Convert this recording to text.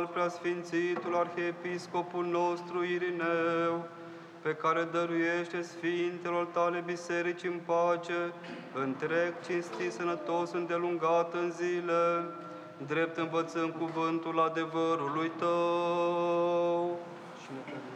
preasfințitul arhiepiscopul nostru Irineu, pe care dăruiește Sfintelor tale biserici în pace, întreg, cinstit, sănătos, îndelungat în zile, drept învățând cuvântul adevărului tău. Și ne